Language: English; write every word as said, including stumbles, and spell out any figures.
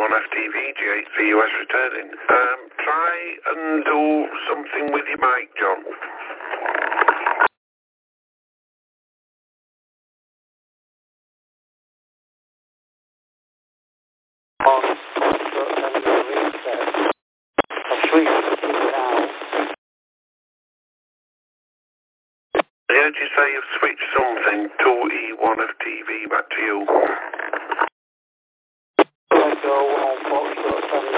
one F T V, G eight C U S returning. Um, try and do something with your mic, John. On, but then the reset. I've switched it out. I heard you say you've switched something to E one F T V back to you. Let go on Fox dot seven